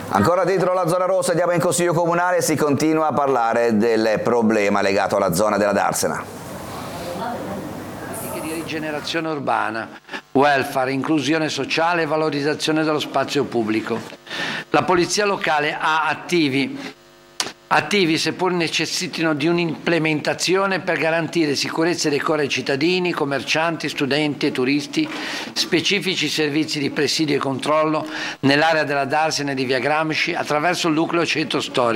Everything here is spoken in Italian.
Ancora dentro la zona rossa, andiamo in Consiglio Comunale e si continua a parlare del problema legato alla zona della Darsena. Politiche di rigenerazione urbana, welfare, inclusione sociale e valorizzazione dello spazio pubblico. La Polizia Locale ha attivi seppur necessitino di un'implementazione per garantire sicurezza e decoro ai cittadini, commercianti, studenti e turisti, specifici servizi di presidio e controllo nell'area della Darsena e di via Gramsci attraverso il nucleo centro storico.